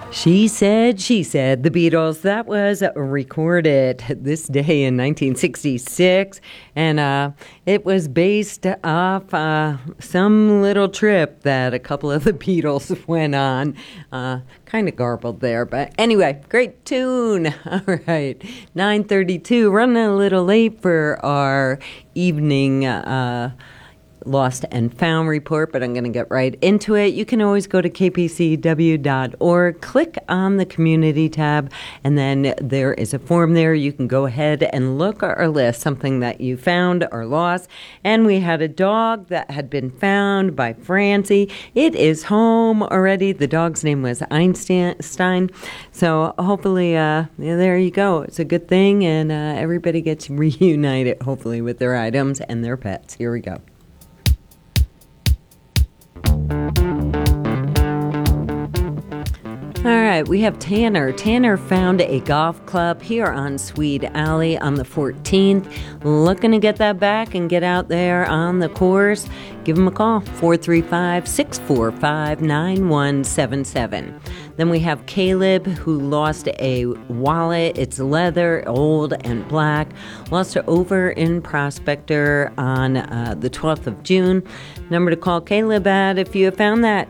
She said, the Beatles. That was recorded this day in 1966, and it was based off some little trip that a couple of the Beatles went on. Kind of garbled there, but anyway, great tune. All right, 9:32, running a little late for our evening Lost and Found report, but I'm going to get right into it. You can always go to kpcw.org, click on the community tab, and then there is a form there. You can go ahead and look at our list, something that you found or lost. And we had a dog that had been found by Francie. It is home already. The dog's name was Einstein. So hopefully, there you go. It's a good thing, and everybody gets reunited, hopefully, with their items and their pets. Here we go. All right, we have Tanner. Tanner found a golf club here on Swede Alley on the 14th. Looking to get that back and get out there on the course. Give him a call, 435-645-9177. Then we have Caleb, who lost a wallet. It's leather, old and black. Lost it over in Prospector on the 12th of June. Number to call Caleb at if you have found that,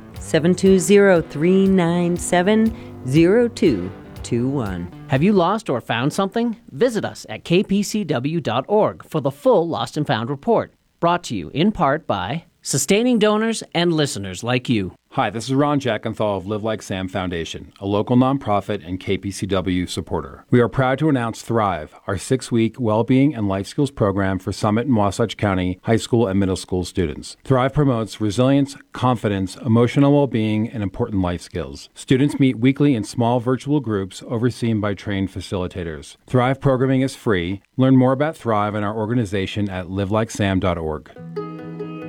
720-397-0221. Have you lost or found something? Visit us at kpcw.org for the full Lost and Found report. Brought to you in part by sustaining donors and listeners like you. Hi, this is Ron Jackenthal of Live Like Sam Foundation, a local nonprofit and KPCW supporter. We are proud to announce Thrive, our 6-week well-being and life skills program for Summit and Wasatch County high school and middle school students. Thrive promotes resilience, confidence, emotional well-being, and important life skills. Students meet weekly in small virtual groups overseen by trained facilitators. Thrive programming is free. Learn more about Thrive and our organization at livelikesam.org.